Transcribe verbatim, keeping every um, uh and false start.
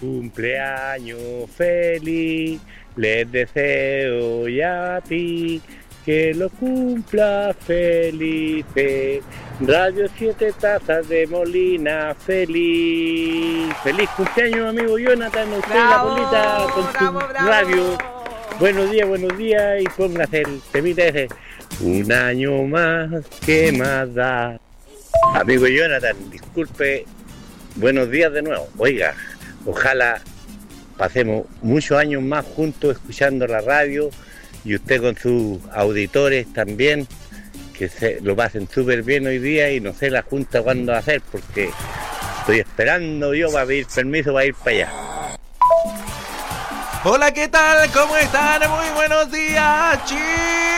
cumpleaños feliz, les deseo ya a ti que lo cumpla felices. Radio siete Tazas de Molina, feliz. Feliz cumpleaños, amigo Jonathan, usted y la bolita con su bravo, bravo. radio. Buenos días, buenos días, y póngase el temita ese. Un año más, ¿qué más da? Amigo Jonathan, disculpe, buenos días de nuevo. Oiga, ojalá pasemos muchos años más juntos escuchando la radio y usted con sus auditores también, que se lo pasen súper bien hoy día y no sé la junta cuándo va a hacer, porque estoy esperando yo para pedir permiso para ir para allá. Hola, ¿qué tal? ¿Cómo están? Muy buenos días, chicos.